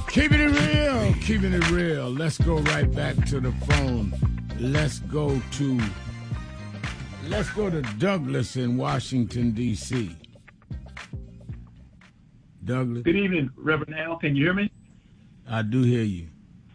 Keeping it real. Let's go right back to the phone. Let's go to Douglas in Washington, D.C. Douglas. Good evening, Reverend Al. Can you hear me? I do hear you.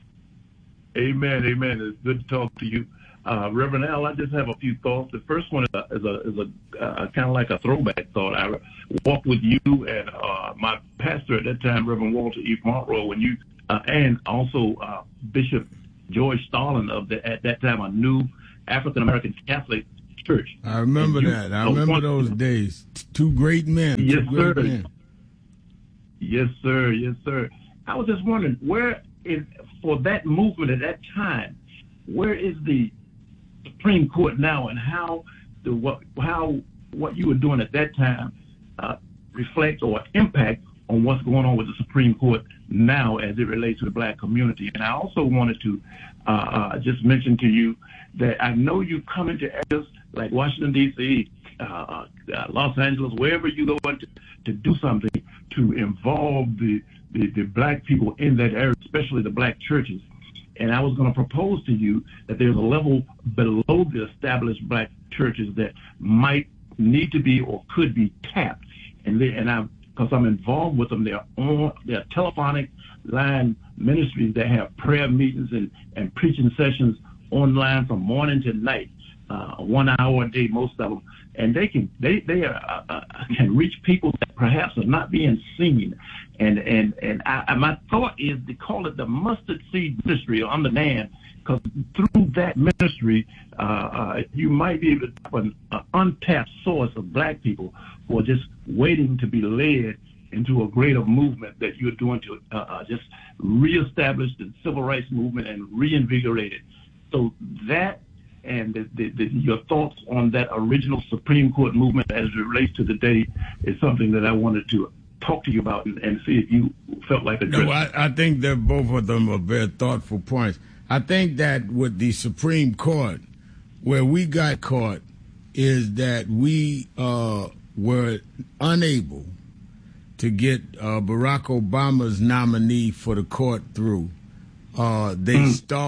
Amen. It's good to talk to you. Reverend Al, I just have a few thoughts. The first one is a kind of like a throwback thought. I walked with you and my pastor at that time, Reverend Walter E. Monroe, and also Bishop George Stalin at that time, a new African American Catholic church. I remember that. I remember those days. Two great men. Yes, sir. Yes, sir. I was just wondering, for that movement at that time, where is the Supreme Court now, and how what you were doing at that time reflects or impact on what's going on with the Supreme Court now as it relates to the black community? And I also wanted to just mention to you that I know you come into areas like Washington, D.C., Los Angeles, wherever you go to do something to involve the black people in that area, especially the black churches. And I was going to propose to you that there's a level below the established black churches that might need to be or could be tapped. Because I'm involved with them, they're telephonic line ministries that have prayer meetings and preaching sessions online from morning to night, 1 hour a day, most of them. And they can reach people that perhaps are not being seen. And my thought is to call it the mustard seed ministry on demand, because through that ministry, you might be able to have an untapped source of black people who are just waiting to be led into a greater movement that you're doing to just reestablish the civil rights movement and reinvigorate it. So that and your thoughts on that original Supreme Court movement as it relates to today is something that I wanted to talk to you about and see if you felt like addressing. No, I think that both of them are very thoughtful points. I think that with the Supreme Court, where we got caught is that we were unable to get Barack Obama's nominee for the court through. They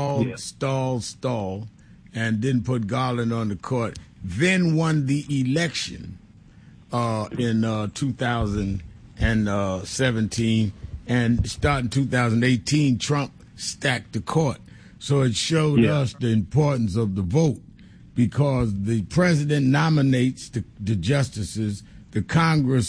stalled, and didn't put Garland on the court. Then won the election in 2017, and starting 2018, Trump stacked the court. So it showed us the importance of the vote, because the president nominates the justices, the Congress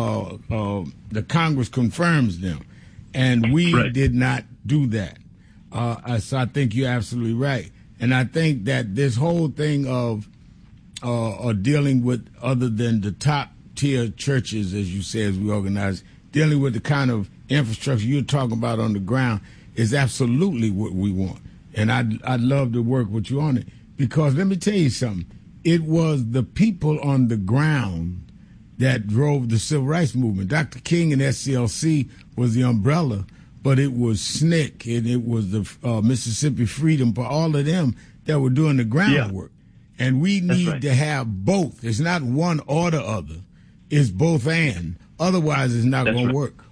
confirms them, and we did not do that. So I think you're absolutely right. And I think that this whole thing of dealing with, other than the top tier churches, as you say, as we organize, dealing with the kind of infrastructure you're talking about on the ground is absolutely what we want. And I'd love to work with you on it, because let me tell you something. It was the people on the ground that drove the civil rights movement. Dr. King and SCLC was the umbrella, but it was SNCC and it was the Mississippi Freedom, for all of them that were doing the groundwork. Yeah. And we need to have both. It's not one or the other. It's both and. Otherwise, it's not going to work.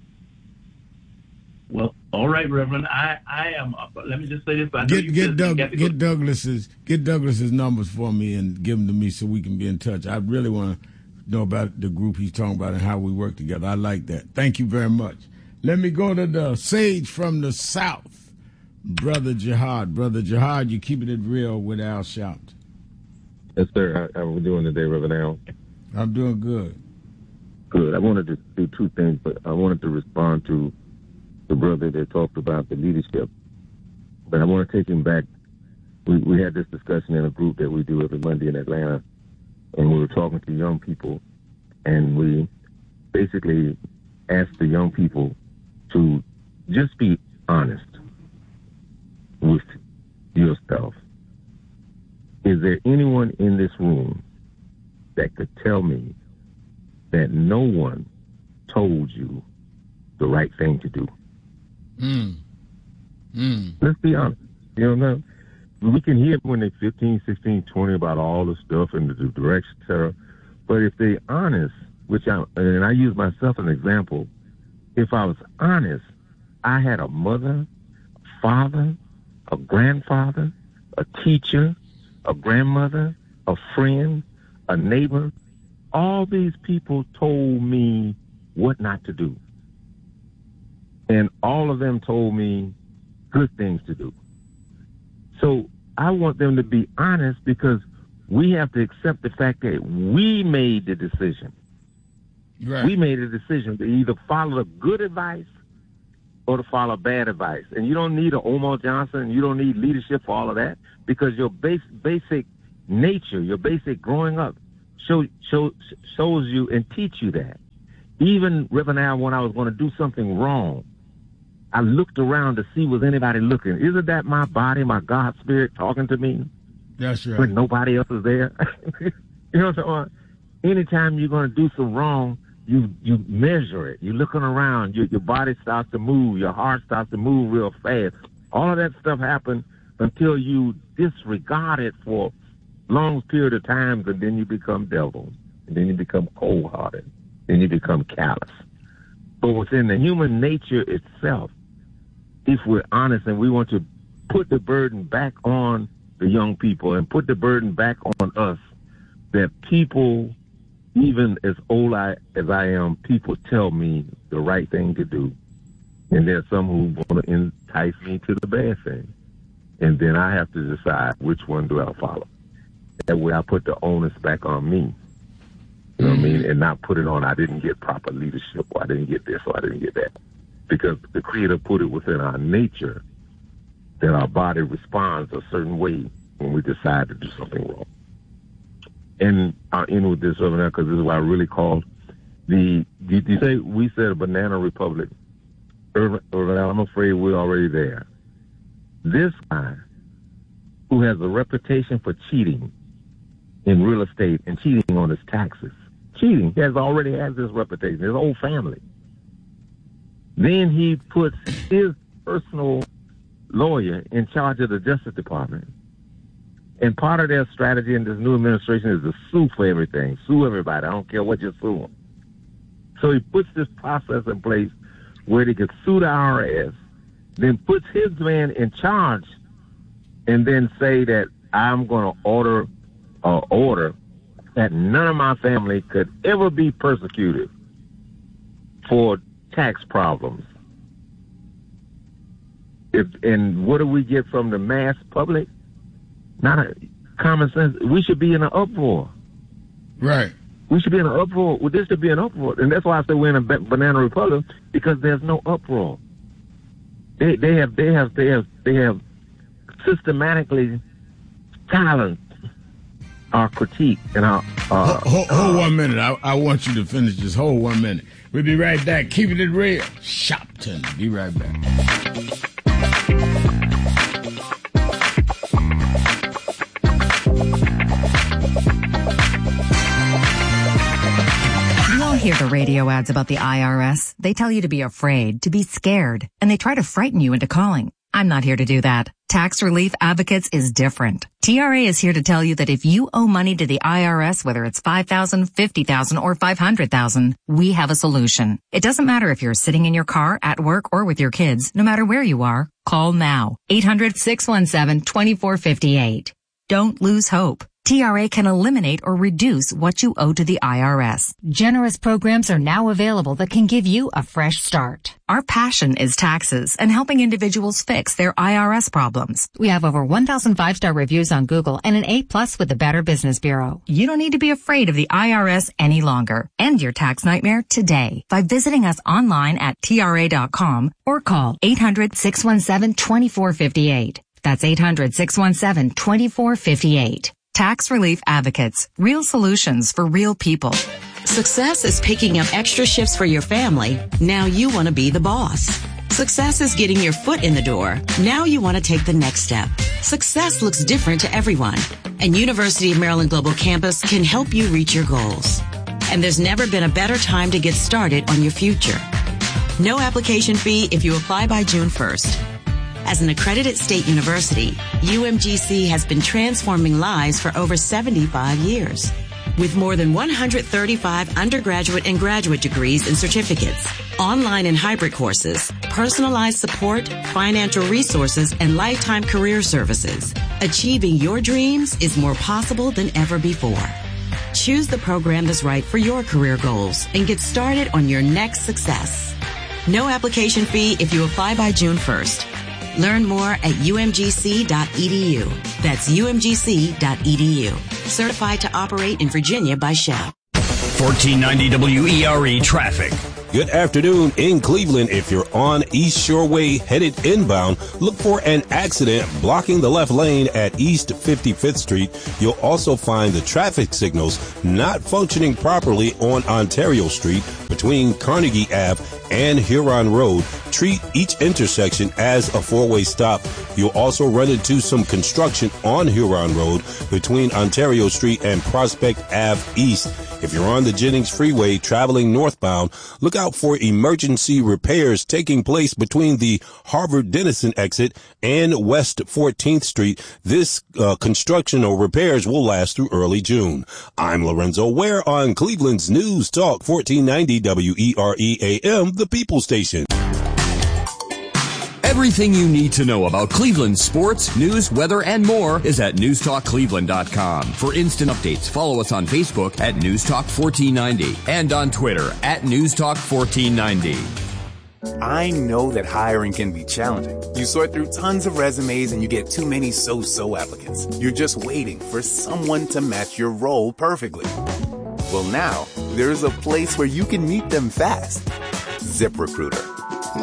Well, all right, Reverend. I am. Let me just say this. Get Douglas's numbers for me and give them to me so we can be in touch. I really want to know about the group he's talking about and how we work together. I like that. Thank you very much. Let me go to the sage from the South, Brother Jihad. Brother Jihad, you keeping it real with Al Sharpton. Yes, sir. How are we doing today, Reverend Al? I'm doing good. Good. I wanted to do two things, but I wanted to respond to the brother that talked about the leadership. But I want to take him back. We had this discussion in a group that we do every Monday in Atlanta, and we were talking to young people, and we basically asked the young people to just be honest with yourself. Is there anyone in this room that could tell me that no one told you the right thing to do? Let's be honest. You know, we can hear when they're 15, 16, 20 about all the stuff and the direction, etc. But if they're honest, and I use myself as an example, if I was honest, I had a mother, father, a grandfather, a teacher, a grandmother, a friend, a neighbor. All these people told me what not to do. And all of them told me good things to do. So I want them to be honest, because we have to accept the fact that we made the decision. Right. We made a decision to either follow the good advice or to follow bad advice. And you don't need an Omar Johnson. You don't need leadership for all of that, because your basic nature, your basic growing up shows you and teach you that. Even, Reverend Al, when I was going to do something wrong, I looked around to see was anybody looking. Isn't that my body, my God spirit talking to me? That's right. When nobody else is there. You know what I'm saying? Anytime you're going to do some wrong, you measure it. You're looking around. Your body starts to move. Your heart starts to move real fast. All of that stuff happens until you disregard it for a long period of time, and then you become devil. And then you become cold-hearted. Then you become callous. But within the human nature itself, if we're honest and we want to put the burden back on the young people and put the burden back on us, that people, even as old as I am, people tell me the right thing to do. And there's some who want to entice me to the bad thing. And then I have to decide which one do I follow. That way I put the onus back on me. You know what I mean? And not put it on, I didn't get proper leadership, or I didn't get this, or I didn't get that. Because the Creator put it within our nature that our body responds a certain way when we decide to do something wrong. And I'll end with this over there, because this is what I really called you say we said a banana republic. I'm afraid we're already there. This guy who has a reputation for cheating in real estate and cheating on his taxes, cheating, already has this reputation, his whole family. Then he puts his personal lawyer in charge of the Justice Department. And part of their strategy in this new administration is to sue for everything. Sue everybody. I don't care what you're suing. So he puts this process in place where they can sue the IRS, then puts his man in charge, and then say that I'm going to order that none of my family could ever be persecuted for tax problems. And what do we get from the mass public? Not a common sense. We should be in an uproar. Right. We should be in an uproar. Well, this should be an uproar. And that's why I say we're in a banana republic, because there's no uproar. They have systematically silenced our critique and our... Hold 1 minute. I want you to finish this. Hold 1 minute. We'll be right back. Keeping it real. Shopton. Be right back. You all hear the radio ads about the IRS. They tell you to be afraid, to be scared, and they try to frighten you into calling. I'm not here to do that. Tax Relief Advocates is different. TRA is here to tell you that if you owe money to the IRS, whether it's $5,000, $50,000, or $500,000, we have a solution. It doesn't matter if you're sitting in your car, at work, or with your kids. No matter where you are, call now. 800-617-2458. Don't lose hope. TRA can eliminate or reduce what you owe to the IRS. Generous programs are now available that can give you a fresh start. Our passion is taxes and helping individuals fix their IRS problems. We have over 1,000 5-star reviews on Google and an A+ with the Better Business Bureau. You don't need to be afraid of the IRS any longer. End your tax nightmare today by visiting us online at TRA.com or call 800-617-2458. That's 800-617-2458. Tax Relief Advocates. Real solutions for real people. Success is picking up extra shifts for your family. Now you want to be the boss. Success is getting your foot in the door. Now you want to take the next step. Success looks different to everyone, and University of Maryland Global Campus can help you reach your goals. And there's never been a better time to get started on your future. No application fee if you apply by June 1st. As an accredited state university, UMGC has been transforming lives for over 75 years. With more than 135 undergraduate and graduate degrees and certificates, online and hybrid courses, personalized support, financial resources, and lifetime career services, achieving your dreams is more possible than ever before. Choose the program that's right for your career goals and get started on your next success. No application fee if you apply by June 1st. Learn more at umgc.edu. That's umgc.edu. Certified to operate in Virginia by Shell. 1490 WERE traffic. Good afternoon in Cleveland. If you're on East Shore Way headed inbound, look for an accident blocking the left lane at East 55th Street. You'll also find the traffic signals not functioning properly on Ontario Street between Carnegie Ave and Huron Road. Treat each intersection as a four-way stop. You'll also run into some construction on Huron Road between Ontario Street and Prospect Ave East. If you're on the Jennings Freeway traveling northbound, look out for emergency repairs taking place between the Harvard-Denison exit and West 14th Street. This construction or repairs will last through early June. I'm Lorenzo Ware on Cleveland's News Talk 1490 WERE AM, the People Station. Everything you need to know about Cleveland sports, news, weather, and more is at newstalkcleveland.com. For instant updates, follow us on Facebook at newstalk1490 and on Twitter at newstalk1490. I know that hiring can be challenging. You sort through tons of resumes and you get too many so-so applicants. You're just waiting for someone to match your role perfectly. Well, now there's a place where you can meet them fast. ZipRecruiter.